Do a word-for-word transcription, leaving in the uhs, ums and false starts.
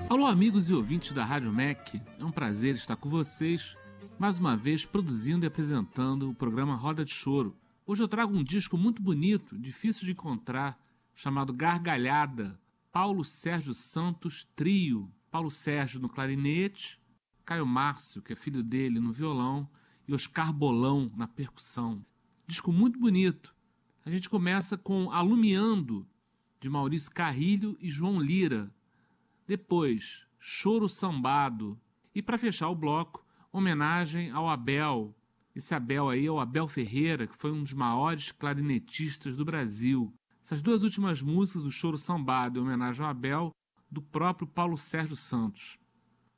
Alô, amigos e ouvintes da Rádio M E C, é um prazer estar com vocês, mais uma vez produzindo e apresentando o programa Roda de Choro. Hoje eu trago um disco muito bonito, difícil de encontrar, chamado Gargalhada, Paulo Sérgio Santos Trio. Paulo Sérgio no clarinete, Caio Márcio, que é filho dele, no violão, e Oscar Bolão na percussão. Disco muito bonito. A gente começa com Alumiando, de Maurício Carrilho e João Lira. Depois, Choro Sambado. E para fechar o bloco, homenagem ao Abel. Esse Abel aí é o Abel Ferreira, que foi um dos maiores clarinetistas do Brasil. Essas duas últimas músicas, o Choro Sambado e homenagem ao Abel, do próprio Paulo Sérgio Santos.